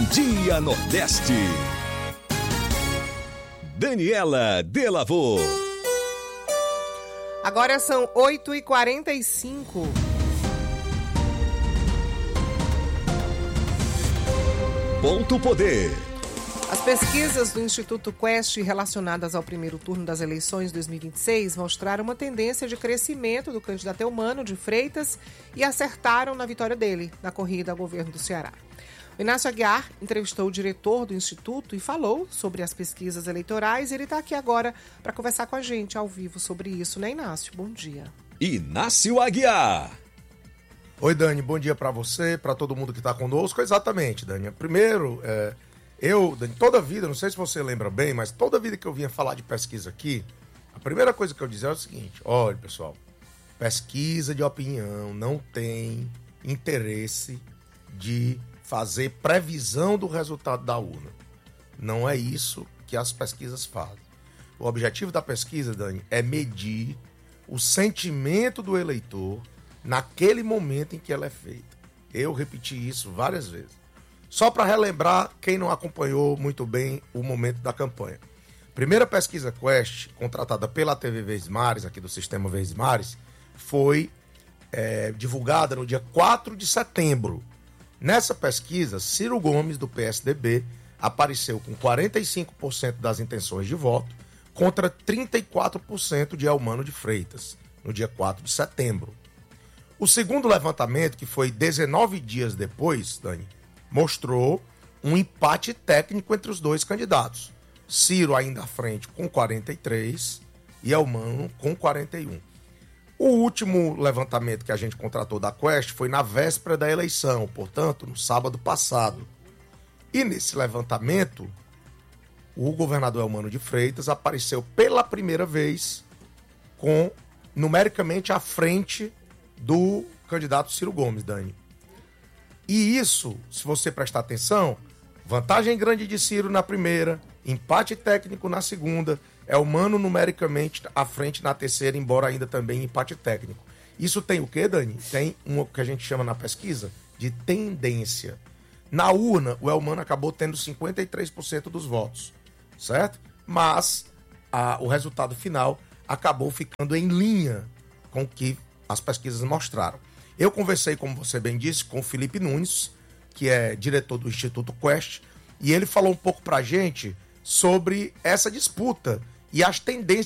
Dia Nordeste. Daniela Delavô. Agora são 8h45. Ponto Poder. As pesquisas do Instituto Quest relacionadas ao primeiro turno das eleições 2026 mostraram uma tendência de crescimento do candidato Eumano de Freitas e acertaram na vitória dele na corrida ao governo do Ceará. O Inácio Aguiar entrevistou o diretor do Instituto e falou sobre as pesquisas eleitorais. Ele está aqui agora para conversar com a gente ao vivo sobre isso, né, Inácio? Bom dia. Inácio Aguiar. Oi, Dani, bom dia para você, para todo mundo que está conosco. Exatamente, Dani. Primeiro, Dani, toda a vida, não sei se você lembra bem, mas toda a vida que eu vinha falar de pesquisa aqui, a primeira coisa que eu dizia é o seguinte: olha, pessoal, pesquisa de opinião não tem interesse de fazer previsão do resultado da urna. Não é isso que as pesquisas fazem. O objetivo da pesquisa, Dani, é medir o sentimento do eleitor naquele momento em que ela é feita. Eu repeti isso várias vezes. Só para relembrar quem não acompanhou muito bem o momento da campanha. Primeira pesquisa Quest, contratada pela TV Verdes-Mares, aqui do Sistema Verdes-Mares, foi divulgada no dia 4 de setembro. Nessa pesquisa, Ciro Gomes, do PSDB, apareceu com 45% das intenções de voto contra 34% de Eumano de Freitas, no dia 4 de setembro. O segundo levantamento, que foi 19 dias depois, Dani, mostrou um empate técnico entre os dois candidatos. Ciro ainda à frente com 43% e Eumano com 41%. O último levantamento que a gente contratou da Quest foi na véspera da eleição, portanto, no sábado passado. E nesse levantamento, o governador Eumano de Freitas apareceu pela primeira vez numericamente à frente do candidato Ciro Gomes, Dani. E isso, se você prestar atenção, vantagem grande de Ciro na primeira, empate técnico na segunda, Eumano numericamente à frente na terceira, embora ainda também empate técnico. Isso tem o quê, Dani? Tem o que a gente chama na pesquisa de tendência. Na urna, o Eumano acabou tendo 53% dos votos, certo? Mas o resultado final acabou ficando em linha com o que as pesquisas mostraram. Eu conversei, como você bem disse, com o Felipe Nunes, que é diretor do Instituto Quest, e ele falou um pouco pra gente sobre essa disputa e as tendências